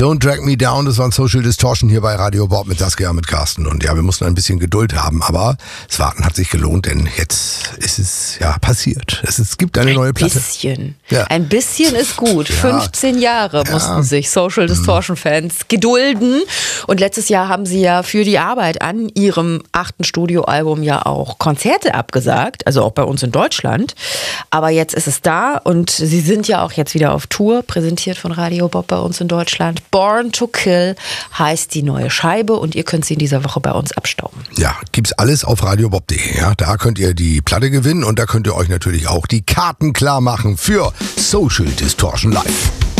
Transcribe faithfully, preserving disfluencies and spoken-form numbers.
Don't Drag Me Down, das war ein Social Distortion hier bei Radio Bob mit Saskia, mit Carsten. Und ja, wir mussten ein bisschen Geduld haben, aber das Warten hat sich gelohnt, denn jetzt ist es ja passiert. Es, es gibt eine ein neue Platte. Ein bisschen. Ja. Ein bisschen ist gut. Ja. fünfzehn Jahre Ja. mussten sich Social Distortion-Fans gedulden. Und letztes Jahr haben sie ja für die Arbeit an ihrem achten Studioalbum ja auch Konzerte abgesagt, also auch bei uns in Deutschland. Aber jetzt ist es da und sie sind ja auch jetzt wieder auf Tour, präsentiert von Radio Bob bei uns in Deutschland. Born to Kill heißt die neue Scheibe und ihr könnt sie in dieser Woche bei uns abstauben. Ja, gibt's alles auf radiobob punkt de. Ja, da könnt ihr die Platte gewinnen und da könnt ihr euch natürlich auch die Karten klar machen für Social Distortion Live.